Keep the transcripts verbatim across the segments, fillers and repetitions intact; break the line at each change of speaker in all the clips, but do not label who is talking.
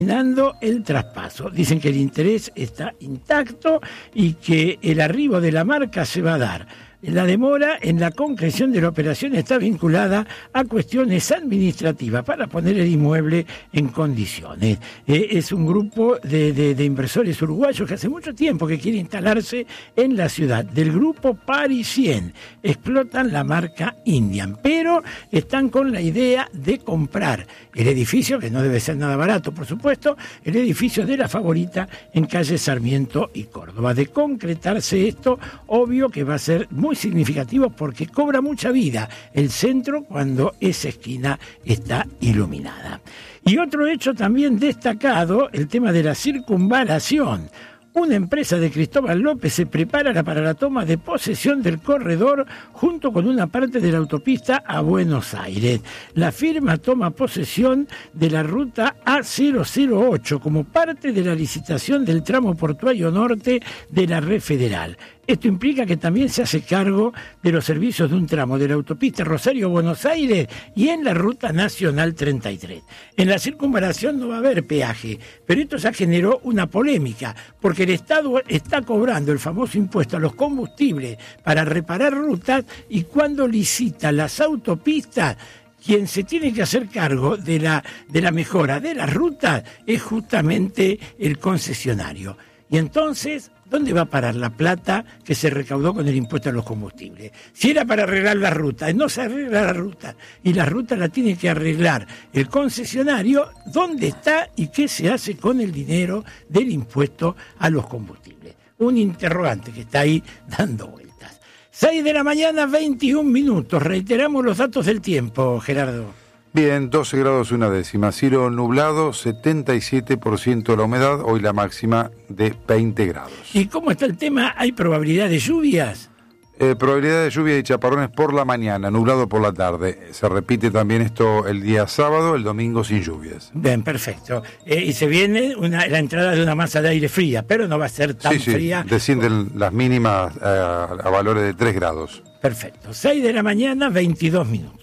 Terminando el traspaso. Dicen que el interés está intacto y que el arribo de la marca se va a dar. La demora en la concreción de la operación está vinculada a cuestiones administrativas para poner el inmueble en condiciones. Eh, es un grupo de, de, de inversores uruguayos que hace mucho tiempo que quiere instalarse en la ciudad. Del grupo Parisien. Explotan la marca Indian, pero están con la idea de comprar el edificio, que no debe ser nada barato, por supuesto, el edificio de La Favorita en calle Sarmiento y Córdoba. De concretarse esto, obvio que va a ser muy significativo porque cobra mucha vida el centro cuando esa esquina está iluminada. Y otro hecho también destacado, el tema de la circunvalación. Una empresa de Cristóbal López se prepara para la toma de posesión del corredor junto con una parte de la autopista a Buenos Aires. La firma toma posesión de la ruta A cero cero ocho como parte de la licitación del tramo portuario norte de la Red Federal. Esto implica que también se hace cargo de los servicios de un tramo de la autopista Rosario-Buenos Aires y en la ruta nacional treinta y tres. En la circunvalación no va a haber peaje, pero esto ya generó una polémica, porque el Estado está cobrando el famoso impuesto a los combustibles para reparar rutas y cuando licita las autopistas, quien se tiene que hacer cargo de la, de la mejora de las rutas es justamente el concesionario. Y entonces, ¿dónde va a parar la plata que se recaudó con el impuesto a los combustibles? Si era para arreglar la ruta, no se arregla la ruta, y la ruta la tiene que arreglar el concesionario, ¿dónde está y qué se hace con el dinero del impuesto a los combustibles? Un interrogante que está ahí dando vueltas. seis de la mañana, veintiún minutos. Reiteramos los datos del tiempo, Gerardo.
Bien, doce grados una décima, cielo nublado, setenta y siete por ciento la humedad, hoy la máxima de veinte grados.
¿Y cómo está el tema? ¿Hay probabilidad de lluvias?
Eh, probabilidad de lluvia y chaparrones por la mañana, nublado por la tarde. Se repite también esto el día sábado, el domingo sin lluvias.
Bien, perfecto. Eh, y se viene una, la entrada de una masa de aire fría, pero no va a ser tan
sí, sí,
fría.
Descienden las mínimas eh, a valores de tres grados.
Perfecto. seis de la mañana, veintidós minutos.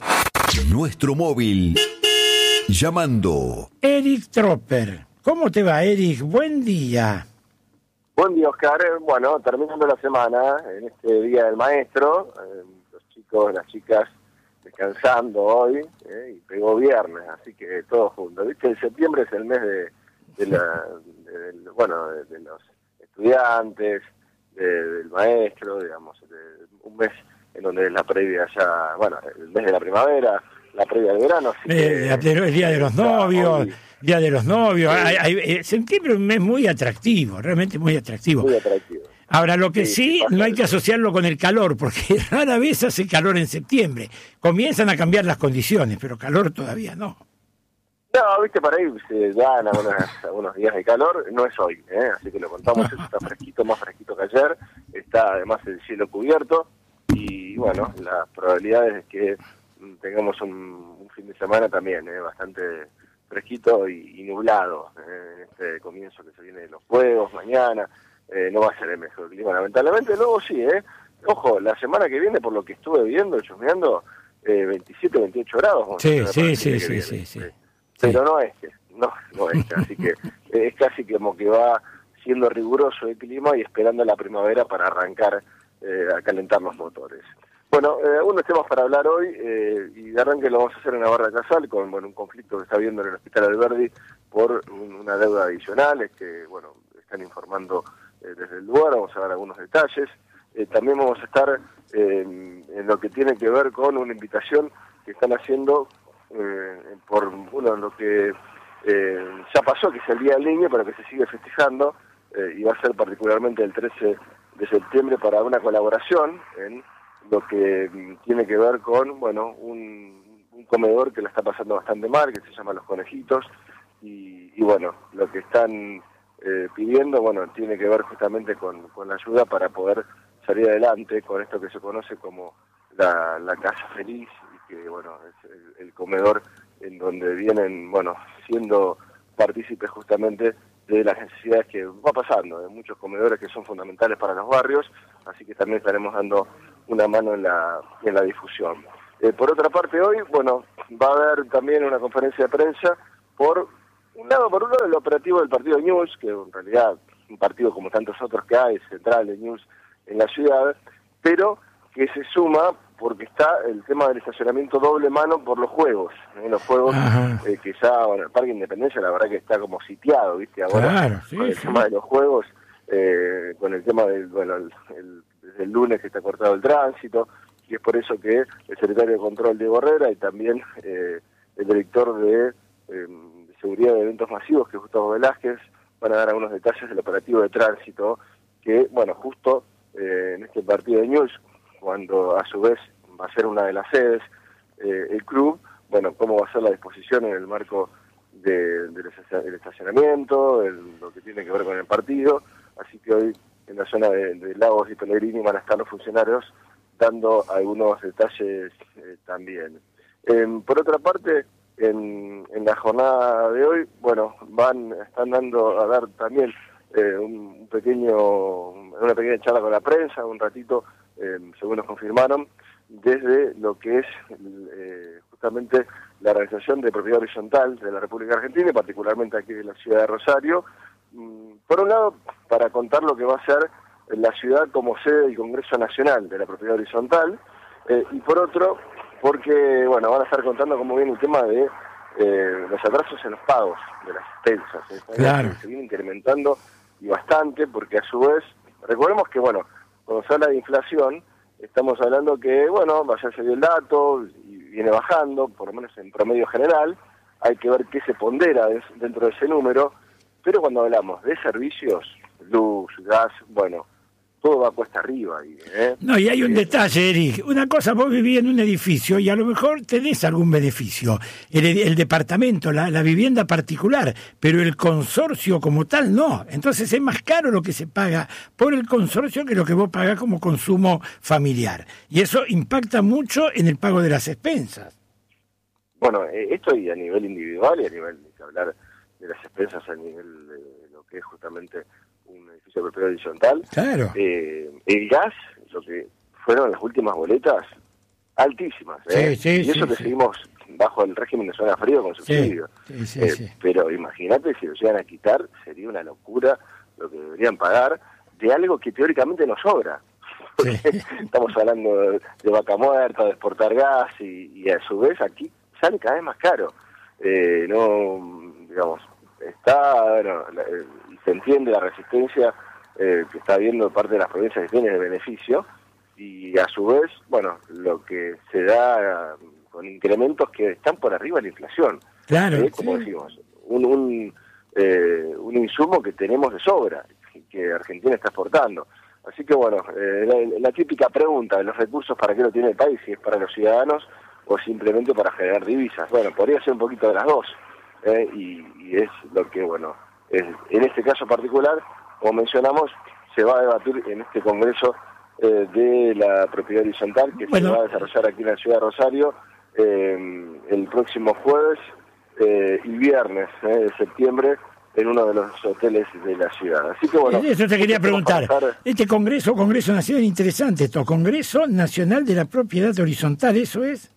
Nuestro móvil. Llamando.
Eric Tropper. ¿Cómo te va, Eric? Buen día.
Buen día, Oscar. Bueno, terminando la semana, en este Día del Maestro, eh, los chicos, las chicas descansando hoy, eh, y pegó viernes, así que todos juntos. Viste, en septiembre es el mes de, de, la, de, de bueno, de, de los estudiantes, de, del maestro, digamos, de, un mes en donde es la previa ya, bueno, el mes de la primavera, la previa del verano. Así
eh, que, el Día de los Novios, hoy, Día de los Novios. Sí. Hay, hay, septiembre es un mes muy atractivo, realmente muy atractivo.
Muy atractivo.
Ahora, lo que sí, sí no hay que asociarlo con el calor, porque rara vez hace calor en septiembre. Comienzan a cambiar las condiciones, pero calor todavía no.
No, viste, para ahí se dan algunos, algunos días de calor, no es hoy, ¿eh? Así que lo contamos, eso está fresquito, más fresquito que ayer, está además el cielo cubierto. Y bueno, las probabilidades es que tengamos un, un fin de semana también eh, bastante fresquito y, y nublado eh, en este comienzo que se viene de los juegos mañana. Eh, no va a ser el mejor clima, lamentablemente. Luego sí, eh. Ojo, la semana que viene, por lo que estuve viendo, chusmeando, eh, veintisiete, veintiocho grados.
Sí, sí, sí, sí, sí, sí.
Pero no es que, no, no es que, así que eh, es casi como que va siendo riguroso el clima y esperando la primavera para arrancar Eh, a calentar los motores. Bueno, eh, algunos temas para hablar hoy, eh, y de arranque lo vamos a hacer en Navarra Casal, con bueno, un conflicto que está habiendo en el Hospital Alberdi por un, una deuda adicional, es que, bueno, están informando eh, desde el lugar, vamos a dar algunos detalles. Eh, también vamos a estar eh, en lo que tiene que ver con una invitación que están haciendo eh, por, bueno, lo que eh, ya pasó, que es el Día del Niño, pero que se sigue festejando, eh, y va a ser particularmente el trece de septiembre para una colaboración en lo que tiene que ver con, bueno, un, un comedor que la está pasando bastante mal, que se llama Los Conejitos, y, y bueno, lo que están eh, pidiendo, bueno, tiene que ver justamente con, con la ayuda para poder salir adelante con esto que se conoce como la, la Casa Feliz, y que, bueno, es el, el comedor en donde vienen, bueno, siendo partícipes justamente de las necesidades que va pasando, de muchos comedores que son fundamentales para los barrios, así que también estaremos dando una mano en la, en la difusión. Eh, por otra parte, hoy, bueno, va a haber también una conferencia de prensa por un lado, por un lado, el operativo del partido News, que en realidad un partido como tantos otros que hay, central de News en la ciudad, pero que se suma porque está el tema del estacionamiento doble mano por los juegos, ¿eh? Los juegos eh, que ya, bueno, el Parque Independencia la verdad que está como sitiado, ¿viste? Ahora,
claro, sí,
con el
sí.
tema de los juegos, eh, con el tema del, bueno, el, el, desde el lunes que está cortado el tránsito, y es por eso que el secretario de Control, Diego Herrera, y también eh, el director de, eh, de Seguridad de Eventos Masivos, que es Gustavo Velázquez, van a dar algunos detalles del operativo de tránsito, que, bueno, justo eh, en este partido de News, cuando a su vez va a ser una de las sedes, eh, el club, bueno, cómo va a ser la disposición en el marco de, de, del estacionamiento, el, lo que tiene que ver con el partido, así que hoy en la zona de, de Lagos y Pellegrini van a estar los funcionarios dando algunos detalles eh, también. Eh, por otra parte, en, en la jornada de hoy, bueno, van, están dando a dar también eh, un, un pequeño, una pequeña charla con la prensa, un ratito, eh, según nos confirmaron, desde lo que es eh, justamente la Organización de Propiedad Horizontal de la República Argentina, y particularmente aquí de la ciudad de Rosario. Por un lado, para contar lo que va a ser la ciudad como sede del Congreso Nacional de la Propiedad Horizontal, eh, y por otro, porque bueno, van a estar contando cómo viene el tema de eh, los atrasos en los pagos de las expensas. ¿eh?
Claro.
Se viene incrementando y bastante, porque a su vez, recordemos que bueno, cuando se habla de inflación, estamos hablando que, bueno, ya se dio el dato y viene bajando, por lo menos en promedio general, hay que ver qué se pondera dentro de ese número, pero cuando hablamos de servicios, luz, gas, bueno, todo va cuesta arriba. ¿eh?
No, y hay un
eh,
detalle, Eric. Una cosa, vos vivís en un edificio y a lo mejor tenés algún beneficio. El, el departamento, la, la vivienda particular, pero el consorcio como tal no. Entonces es más caro lo que se paga por el consorcio que lo que vos pagás como consumo familiar. Y eso impacta mucho en el pago de las expensas.
Bueno, eh, esto y a nivel individual y a nivel de hablar de las expensas a nivel de lo que es justamente un edificio de propiedad horizontal.
Claro.
Eh, el gas, lo que fueron las últimas boletas, altísimas. ¿eh?
Sí, sí,
y eso
sí,
que
sí.
seguimos bajo el régimen de zona frío con subsidio.
Sí, sí,
eh,
sí.
Pero imagínate si lo llegan a quitar, sería una locura lo que deberían pagar de algo que teóricamente nos sobra. Porque
Sí.
estamos hablando de, de vaca muerta, de exportar gas y, y a su vez aquí sale cada vez más caro. Eh, no, digamos, está, bueno, la, eh, se entiende la resistencia eh, que está habiendo de parte de las provincias que tienen el beneficio, y a su vez, bueno, lo que se da eh, con incrementos que están por arriba de la inflación.
Claro.
Eh, como
sí.
decimos, un, un, eh, un insumo que tenemos de sobra, que Argentina está exportando. Así que bueno, eh, la, la típica pregunta de los recursos, ¿para qué lo tiene el país? Si es para los ciudadanos o simplemente para generar divisas. Bueno, podría ser un poquito de las dos, eh, y, y es lo que, bueno, es, en este caso particular, como mencionamos, se va a debatir en este Congreso eh, de la Propiedad Horizontal, que
Bueno.
se va a desarrollar aquí en la ciudad de Rosario eh, el próximo jueves eh, y viernes eh, de septiembre, en uno de los hoteles de la ciudad. Así que bueno,
Eso te quería preguntar.
pasar...
Este Congreso, Congreso Nacional, interesante esto, Congreso Nacional de la Propiedad Horizontal, ¿eso es?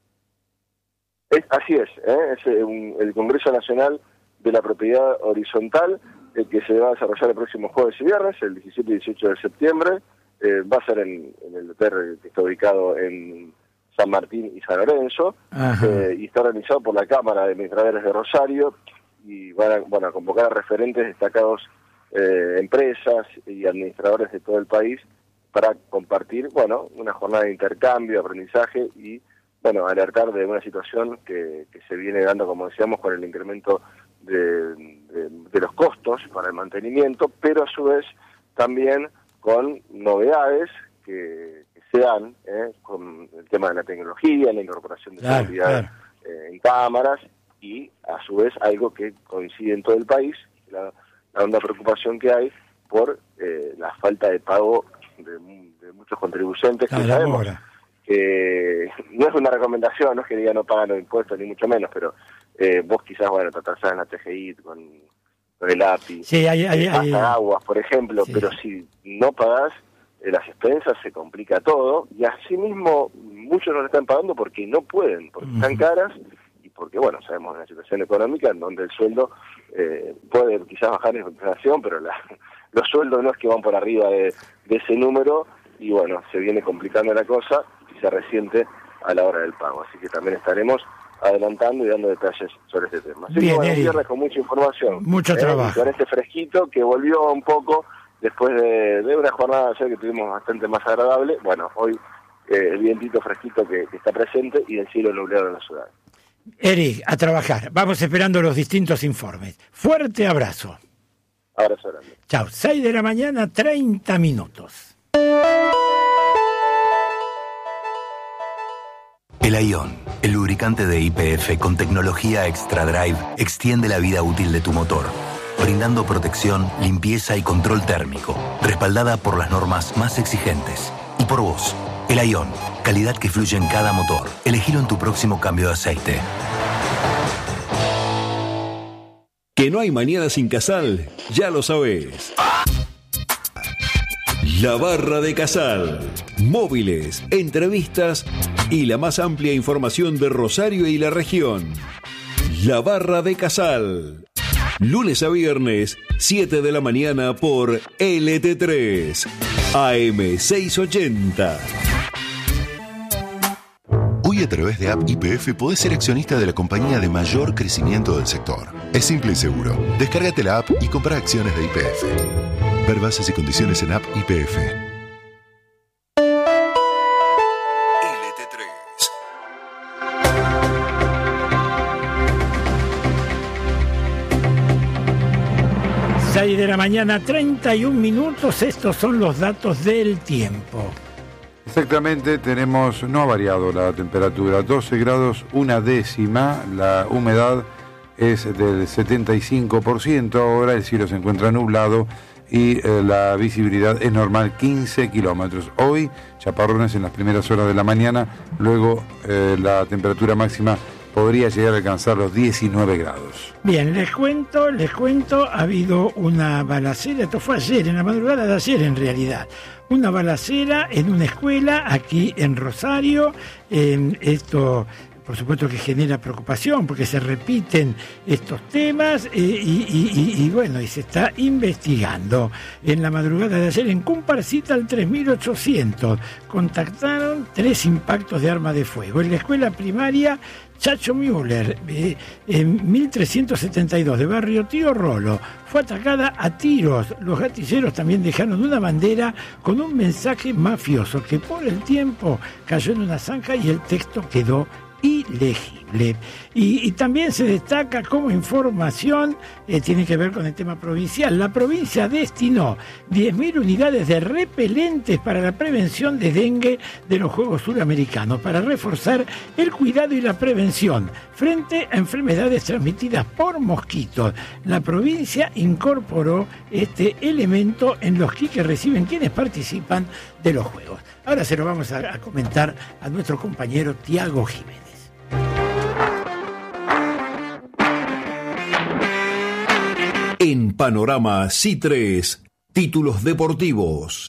Es, así es, ¿eh? es eh, un, el Congreso Nacional de la Propiedad Horizontal, eh, que se va a desarrollar el próximo jueves y viernes, el diecisiete y dieciocho de septiembre. Eh, va a ser en, en el hotel que está ubicado en San Martín y San Lorenzo, eh, y está organizado por la Cámara de Administradores de Rosario, y van a, bueno, a convocar a referentes destacados, eh, empresas y administradores de todo el país para compartir, bueno, una jornada de intercambio, aprendizaje y, bueno, alertar de una situación que, que se viene dando, como decíamos, con el incremento de, de, de los costos para el mantenimiento, pero a su vez también con novedades que, que se dan, ¿eh? Con el tema de la tecnología, la incorporación de
Claro,
seguridad
claro.
eh, en cámaras, y a su vez algo que coincide en todo el país, la, la honda preocupación que hay por eh, la falta de pago de, de muchos contribuyentes, que
Claro,
sabemos
ahora.
que no es una recomendación, no es que diga no pagan los impuestos, ni mucho menos, pero eh, vos quizás, bueno, te atrasás en la T G I con, con el A P I,
Sí, hay, hay,
eh,
hay-
hasta aguas, por ejemplo,
Sí.
pero si no pagás eh, las expensas se complica todo, y asimismo muchos no lo están pagando porque no pueden, porque están
Ujú.
caras, y porque bueno, sabemos la situación económica en donde el sueldo eh, puede quizás bajar en inflación, pero la, los sueldos no es que van por arriba de, de ese número, y bueno, se viene complicando la cosa y se resiente a la hora del pago, así que también estaremos adelantando y dando detalles sobre este tema. Así
Bien,
que bueno,
Eri,
viernes con mucha información.
Mucho
eh,
trabajo.
Con este fresquito que volvió un poco después de, de una jornada ayer que tuvimos bastante más agradable. Bueno, hoy eh, el vientito fresquito que, que está presente y el cielo nublado en la ciudad.
Eric, a trabajar. Vamos esperando los distintos informes. Fuerte abrazo.
Abrazo grande.
Chao. seis de la mañana, treinta minutos.
El Ion, el lubricante de Y P F con tecnología Extra Drive, extiende la vida útil de tu motor, brindando protección, limpieza y control térmico, respaldada por las normas más exigentes. Y por vos, el Ion, calidad que fluye en cada motor. Elegilo en tu próximo cambio de aceite.
Que no hay mañana sin Casal, ya lo sabés. La Barra de Casal. Móviles, entrevistas y la más amplia información de Rosario y la región. La Barra de Casal. Lunes a viernes, siete de la mañana por L T tres. A M seiscientos ochenta.
Hoy a través de App Y P F podés ser accionista de la compañía de mayor crecimiento del sector. Es simple y seguro. Descárgate la app y compra acciones de Y P F. Ver bases y condiciones en App Y P F.
L T tres.
seis de la mañana, treinta y un minutos. Estos son los datos del tiempo.
Exactamente, tenemos, no ha variado la temperatura, doce grados, una décima, la humedad es del setenta y cinco por ciento, ahora el cielo se encuentra nublado y eh, la visibilidad es normal, quince kilómetros. Hoy, chaparrones en las primeras horas de la mañana, luego eh, la temperatura máxima podría llegar a alcanzar los diecinueve grados.
Bien, les cuento, les cuento, ha habido una balacera, esto fue ayer, en la madrugada de ayer en realidad, una balacera en una escuela aquí en Rosario, en esto... Por supuesto que genera preocupación porque se repiten estos temas eh, y, y, y, y bueno, y se está investigando. En la madrugada de ayer en Comparsita al tres mil ochocientos contactaron tres impactos de arma de fuego. En la escuela primaria Chacho Müller, eh, en mil trescientos setenta y dos de Barrio Tío Rolo, fue atacada a tiros. Los gatilleros también dejaron una bandera con un mensaje mafioso que por el tiempo cayó en una zanja y el texto quedó ilegible. Y, y también se destaca como información, eh, tiene que ver con el tema provincial, la provincia destinó diez mil unidades de repelentes para la prevención de dengue de los Juegos Suramericanos, para reforzar el cuidado y la prevención frente a enfermedades transmitidas por mosquitos. La provincia incorporó este elemento en los kits que reciben quienes participan de los Juegos. Ahora se lo vamos a, a comentar a nuestro compañero Tiago Jiménez.
En Panorama C tres, títulos deportivos.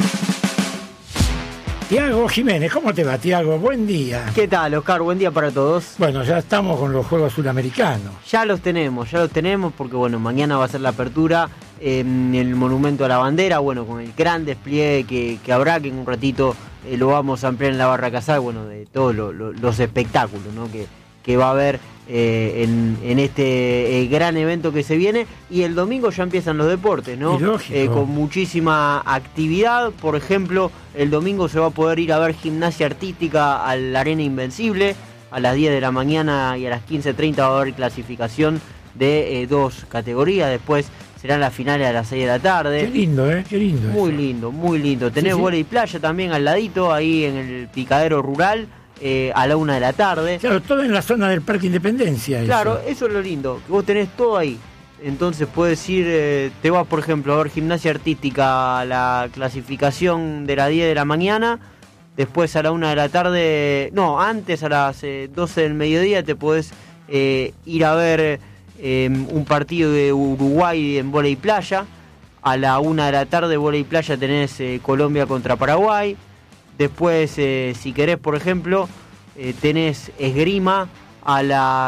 Tiago Jiménez, ¿cómo te va, Tiago? Buen día.
¿Qué tal, Oscar? Buen día para todos.
Bueno, ya estamos con los Juegos Suramericanos.
Ya los tenemos, ya los tenemos porque, bueno, mañana va a ser la apertura en el Monumento a la Bandera, bueno, con el gran despliegue que, que habrá, que en un ratito eh, lo vamos a ampliar en la Barra Casal, bueno, de todos lo, lo, los espectáculos, ¿no?, que, que va a haber eh, en, en este eh, gran evento que se viene. Y el domingo ya empiezan los deportes, ¿no? Eh, con muchísima actividad. Por ejemplo, el domingo se va a poder ir a ver gimnasia artística a la Arena Invencible. A las diez de la mañana y a las quince treinta va a haber clasificación de eh, dos categorías. Después serán las finales a las seis de la tarde.
Qué lindo, ¿eh? Qué lindo.
Muy
eso.
lindo, muy lindo. Tenés
sí, sí.
vóley y playa también al ladito, ahí en el picadero rural. Eh, a la una de la tarde.
Claro, todo en la zona del Parque Independencia.
Claro,
eso,
eso es lo lindo, que vos tenés todo ahí. Entonces puedes ir, eh, te vas por ejemplo a ver gimnasia artística a la clasificación de las diez de la mañana, después a la una de la tarde, no, antes a las eh, doce del mediodía te podés eh, ir a ver eh, un partido de Uruguay en vóley playa. A la una de la tarde vóley playa tenés eh, Colombia contra Paraguay. Después, eh, si querés, por ejemplo, eh, tenés esgrima a las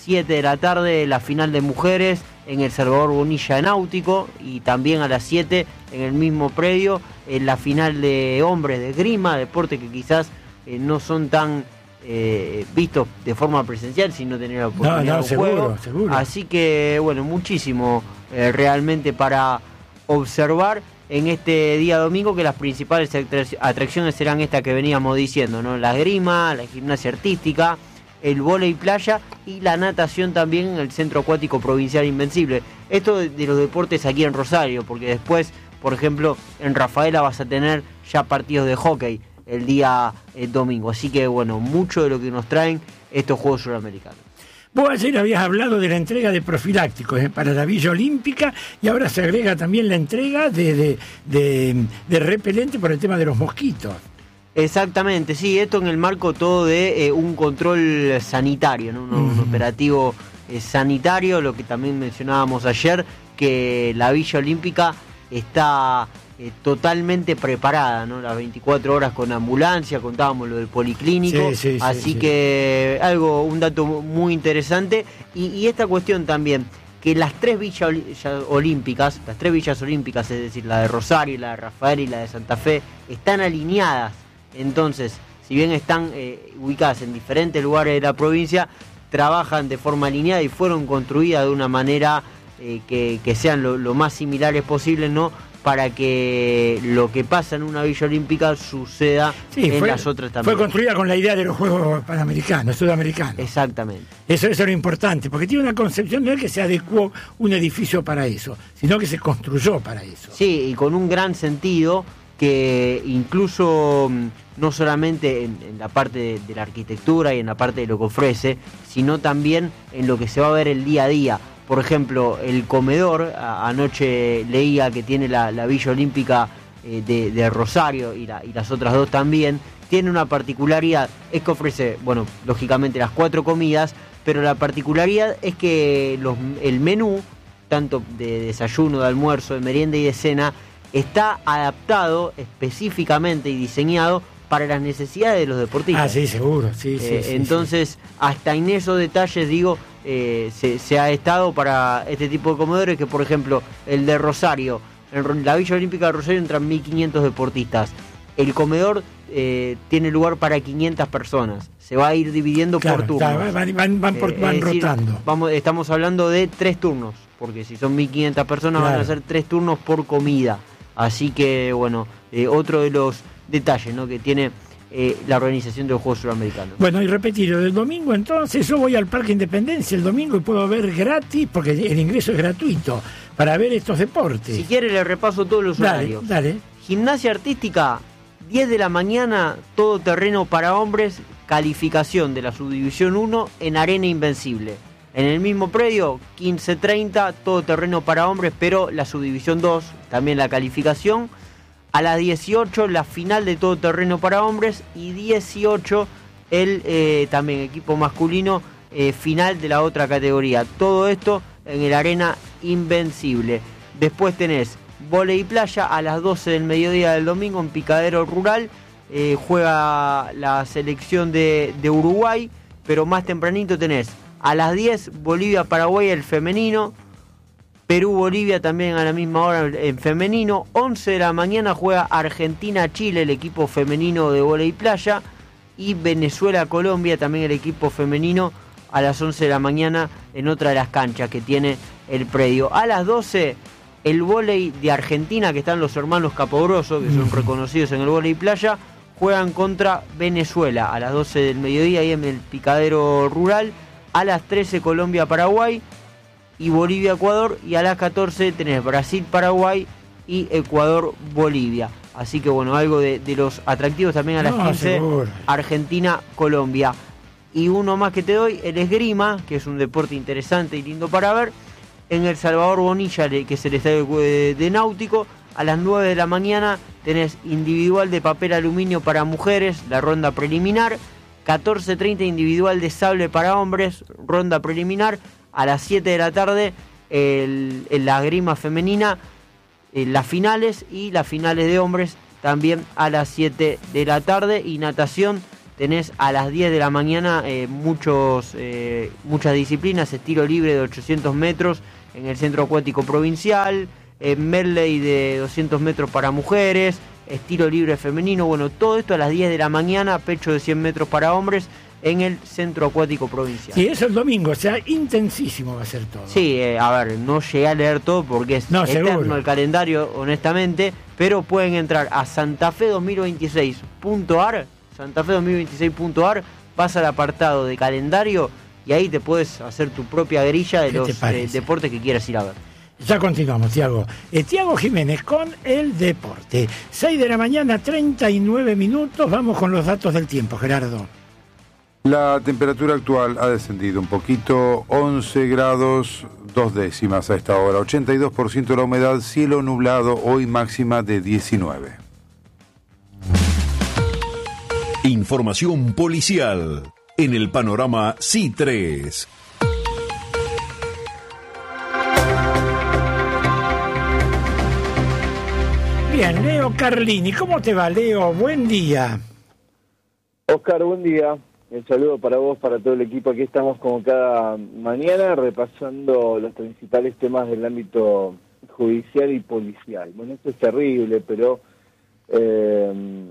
siete de la tarde la final de mujeres en el Salvador Bonilla de Náutico, y también a las siete en el mismo predio en la final de hombres de esgrima, deporte que quizás eh, no son tan eh, vistos de forma presencial, sino tener la oportunidad
no, no,
de un
seguro,
juego.
seguro.
Así que bueno, muchísimo eh, realmente para observar en este día domingo, que las principales atracciones serán estas que veníamos diciendo, ¿no? La esgrima, la gimnasia artística, el vóley playa y la natación también en el Centro Acuático Provincial Invencible. Esto de, de los deportes aquí en Rosario, porque después, por ejemplo, en Rafaela vas a tener ya partidos de hockey el día eh, domingo. Así que bueno, mucho de lo que nos traen estos Juegos Suramericanos.
Vos ayer habías hablado de la entrega de profilácticos eh, para la Villa Olímpica, y ahora se agrega también la entrega de, de, de, de repelente por el tema de los mosquitos.
Exactamente, sí, esto en el marco todo de eh, un control sanitario, ¿no? un, uh-huh. un operativo eh, sanitario, lo que también mencionábamos ayer, que la Villa Olímpica está eh, totalmente preparada, ¿no? Las veinticuatro horas con ambulancia, contábamos lo del policlínico,
sí, sí,
así
sí,
que sí. algo, un dato muy interesante, y, y esta cuestión también, que las tres villas olímpicas, las tres villas olímpicas, es decir, la de Rosario, la de Rafael y la de Santa Fe, están alineadas. Entonces, si bien están eh, ubicadas en diferentes lugares de la provincia, trabajan de forma alineada y fueron construidas de una manera eh, que, que sean lo, lo más similares posible, ¿no? Para que lo que pasa en una Villa Olímpica suceda
sí,
en
fue,
las otras también.
Fue construida con la idea de los Juegos Panamericanos, Sudamericanos.
Exactamente.
Eso, eso es lo importante, porque tiene una concepción, no es que se adecuó un edificio para eso, sino que se construyó para eso.
Sí, y con un gran sentido, que incluso no solamente en, en la parte de, de la arquitectura y en la parte de lo que ofrece, sino también en lo que se va a ver el día a día. Por ejemplo, el comedor, a, anoche leía que tiene la, la Villa Olímpica eh, de, de Rosario y, la, y las otras dos también, tiene una particularidad, es que ofrece, bueno, lógicamente las cuatro comidas, pero la particularidad es que los, el menú, tanto de desayuno, de almuerzo, de merienda y de cena, está adaptado específicamente y diseñado para las necesidades de los deportistas.
Ah, sí, seguro, sí, sí.
Eh,
sí
entonces,
sí.
hasta en esos detalles, digo, eh, se, se ha estado para este tipo de comedores, que por ejemplo, el de Rosario, en la Villa Olímpica de Rosario entran mil quinientos deportistas. El comedor eh, tiene lugar para quinientas personas. Se va a ir dividiendo claro, por turnos.
Claro, van, van, van, por, eh, van decir, rotando.
Vamos, estamos hablando de tres turnos, porque si son mil quinientas personas claro. van a ser tres turnos por comida. Así que, bueno, eh, otro de los detalles, ¿no?, que tiene eh, la organización de los Juegos Suramericanos.
Bueno, y repetir, el domingo entonces yo voy al Parque Independencia el domingo y puedo ver gratis, porque el ingreso es gratuito, para ver estos deportes.
Si quiere le repaso todos los
dale,
horarios.
Dale.
Gimnasia artística, diez de la mañana, todo terreno para hombres, calificación de la subdivisión uno en Arena Invencible. En el mismo predio, quince treinta, todo terreno para hombres, pero la subdivisión dos, también la calificación. A las dieciocho, la final de todo terreno para hombres. Y dieciocho, el eh, también equipo masculino, eh, final de la otra categoría. Todo esto en el Arena Invencible. Después tenés vóley y playa a las doce del mediodía del domingo en Picadero Rural. Eh, juega la selección de, de Uruguay, pero más tempranito tenés a las diez, Bolivia-Paraguay el femenino, Perú-Bolivia también a la misma hora en femenino, once de la mañana juega Argentina-Chile el equipo femenino de vóley playa, y Venezuela-Colombia también el equipo femenino a las once de la mañana en otra de las canchas que tiene el predio. A las doce, el vóley de Argentina, que están los hermanos Capodroso, que son reconocidos en el vóley playa, juegan contra Venezuela a las doce del mediodía ahí en el Picadero Rural. A las trece, Colombia-Paraguay y Bolivia-Ecuador. Y a las catorce tenés Brasil-Paraguay y Ecuador-Bolivia. Así que bueno, algo de, de los atractivos también a las no, quince, Argentina-Colombia. Y uno más que te doy, el esgrima, que es un deporte interesante y lindo para ver, en el Salvador Bonilla, que es el estadio de, de Náutico. A las nueve de la mañana tenés individual de papel aluminio para mujeres, la ronda preliminar. catorce treinta individual de sable para hombres, ronda preliminar. A las siete de la tarde el, el, la esgrima femenina, eh, las finales, y las finales de hombres también a las siete de la tarde. Y natación tenés a las diez de la mañana eh, muchos eh, muchas disciplinas, estilo libre de ochocientos metros en el Centro Acuático Provincial, eh, medley de doscientos metros para mujeres, estilo libre femenino, bueno, todo esto a las diez de la mañana, pecho de cien metros para hombres, en el Centro Acuático Provincial.
Sí, eso el domingo, o sea, intensísimo va a ser todo.
Sí, eh, a ver, no llegué a leer todo porque es
no,
eterno
seguro.
el calendario, honestamente, pero pueden entrar a santafe dos mil veintiséis punto a r, santafe dos mil veintiséis punto a r, pasa al apartado de calendario y ahí te puedes hacer tu propia grilla de los eh, deportes que quieras ir a ver.
Ya continuamos, Tiago. Eh, Tiago Jiménez con el deporte. seis de la mañana, treinta y nueve minutos. Vamos con los datos del tiempo, Gerardo.
La temperatura actual ha descendido un poquito, once grados, dos décimas a esta hora, ochenta y dos por ciento la humedad, cielo nublado, hoy máxima de diecinueve.
Información policial en el panorama C I tres.
Bien, Leo Carlini, ¿cómo te va, Leo? Buen día.
Oscar, buen día. Un saludo para vos, para todo el equipo. Aquí estamos como cada mañana repasando los principales temas del ámbito judicial y policial. Bueno, esto es terrible, pero eh,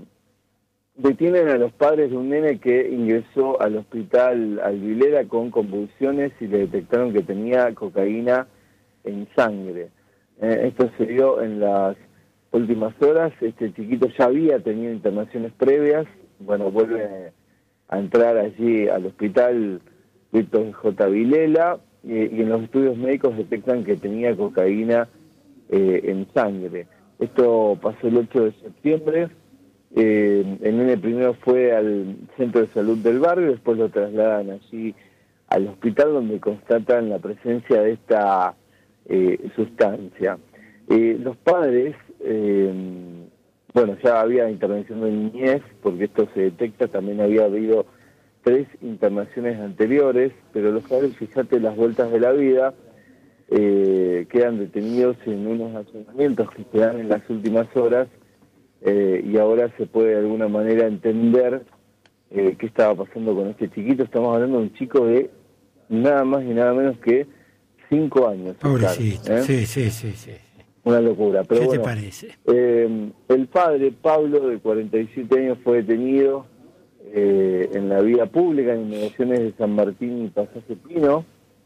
detienen a los padres de un nene que ingresó al hospital Alvilera con convulsiones y le detectaron que tenía cocaína en sangre. Eh, esto se dio en las últimas horas. Este chiquito ya había tenido internaciones previas. Bueno, vuelve a entrar allí al hospital Víctor J. Vilela eh, y en los estudios médicos detectan que tenía cocaína eh, en sangre. Esto pasó el ocho de septiembre. Eh, el nene primero fue al centro de salud del barrio, después lo trasladan allí al hospital donde constatan la presencia de esta eh, sustancia. Eh, los padres... Eh, Bueno, ya había intervención de niñez, porque esto se detecta, también había habido tres internaciones anteriores, pero los padres, fíjate las vueltas de la vida, eh, quedan detenidos en unos allanamientos que se dan en las últimas horas, eh, y ahora se puede de alguna manera entender eh, qué estaba pasando con este chiquito. Estamos hablando de un chico de nada más y nada menos que cinco años.
Pobrecito, ¿eh? sí, sí, sí, sí.
Una locura, pero
¿Qué
bueno,
te parece?
Eh, el padre, Pablo, de cuarenta y siete años, fue detenido eh, en la vía pública en inmediaciones de San Martín y Pasaje Pino,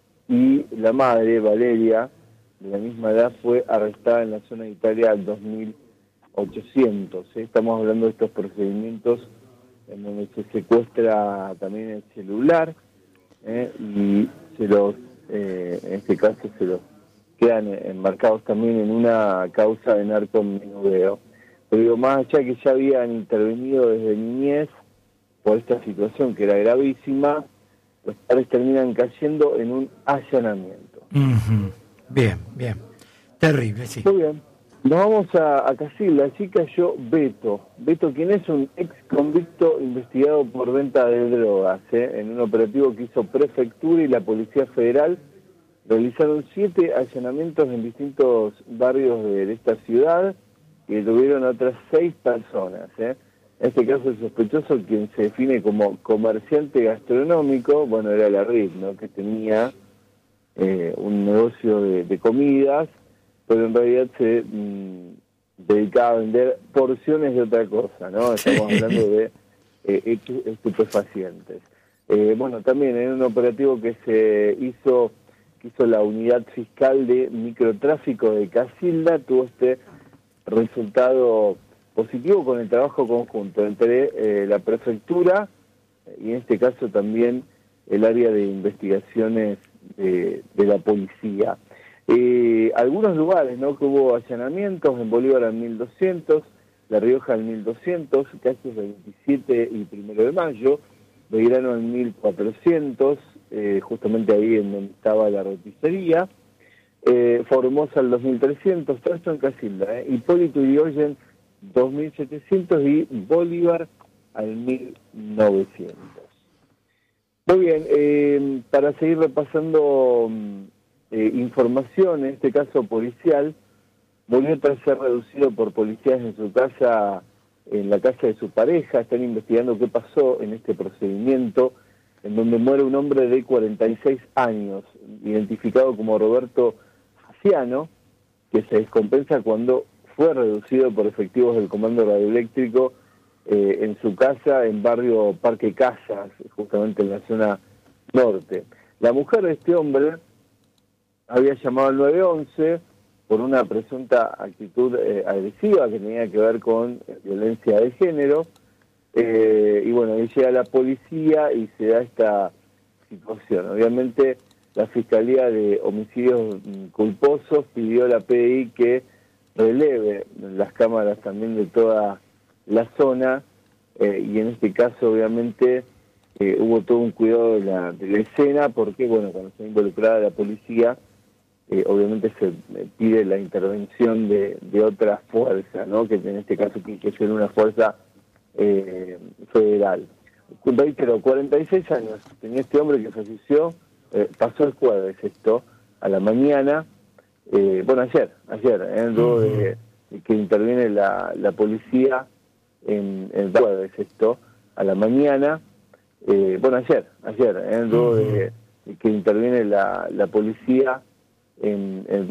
y la madre, Valeria, de la misma edad, fue arrestada en la zona de Italia al dos mil ochocientos. ¿eh? Estamos hablando de estos procedimientos en donde se secuestra también el celular ¿eh? y se los, eh, en este caso se los quedan enmarcados también en una causa de narcomenudeo. Pero digo, más allá que ya habían intervenido desde niñez por esta situación que era gravísima, los padres terminan cayendo en un allanamiento.
Uh-huh. Bien, bien. Terrible, sí.
Muy bien. Nos vamos a, a Casilda. Allí cayó Beto. Beto, quien es un ex convicto investigado por venta de drogas, ¿eh? en un operativo que hizo Prefectura y la Policía Federal. Realizaron siete allanamientos en distintos barrios de esta ciudad y detuvieron a otras seis personas. ¿eh? En este caso, el sospechoso, quien se define como comerciante gastronómico, bueno, era la R I P, ¿no? que tenía eh, un negocio de, de comidas, pero en realidad se mmm, dedicaba a vender porciones de otra cosa, ¿no? Estamos hablando de eh, estupefacientes. Eh, bueno, también en un operativo que se hizo... que hizo la unidad fiscal de microtráfico de Casilda, tuvo este resultado positivo con el trabajo conjunto entre eh, la prefectura y en este caso también el área de investigaciones de, de la policía. Eh, algunos lugares, ¿no? que hubo allanamientos, en Bolívar al mil doscientos, La Rioja al mil doscientos, Casas veintisiete y Primero de Mayo, Belgrano al mil cuatrocientos, eh, justamente ahí en donde estaba la roticería, eh, Formosa al dos mil trescientos, todo esto en Casilda, eh, Hipólito Yrigoyen dos mil setecientos y Bolívar al mil novecientos. Muy bien, eh, para seguir repasando eh, información, en este caso policial, volvió a ser reducido por policías en su casa en la casa de su pareja. Están investigando qué pasó en este procedimiento, en donde muere un hombre de cuarenta y seis años, identificado como Roberto Faciano, que se descompensa cuando fue reducido por efectivos del Comando Radioeléctrico eh, en su casa en barrio Parque Casas, justamente en la zona norte. La mujer de este hombre había llamado al nueve once por una presunta actitud eh, agresiva que tenía que ver con violencia de género, eh, y bueno, ahí llega la policía y se da esta situación. Obviamente la Fiscalía de Homicidios Culposos pidió a la P D I que releve las cámaras también de toda la zona, eh, y en este caso obviamente eh, hubo todo un cuidado de la, de la escena, porque bueno, cuando está involucrada la policía, Eh, obviamente se eh, pide la intervención de, de otra fuerza, ¿no? Que en este caso tiene que ser una fuerza eh, federal. Pero cuarenta y seis años tenía este hombre que falleció, eh, pasó el jueves esto, a la mañana, eh, bueno, ayer, ayer, ¿eh? Luego de, de que interviene la, la policía en el jueves esto, a la mañana, eh, bueno, ayer, ayer, ¿eh? Luego de, de que interviene la, la policía en el